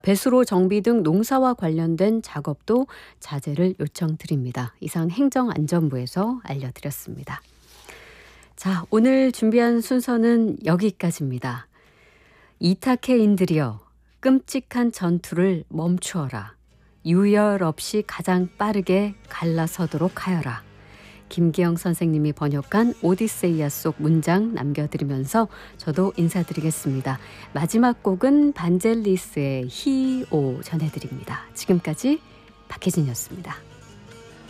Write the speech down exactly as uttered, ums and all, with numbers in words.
배수로 정비 등 농사와 관련된 작업도 자제를 요청드립니다. 이상 행정안전부에서 알려드렸습니다. 자, 오늘 준비한 순서는 여기까지입니다. 이타케인들이여 끔찍한 전투를 멈추어라. 유혈 없이 가장 빠르게 갈라서도록 하여라. 김기영 선생님이 번역한 오디세이아 속 문장 남겨드리면서 저도 인사드리겠습니다. 마지막 곡은 반젤리스의 히오 전해드립니다. 지금까지 박혜진이었습니다.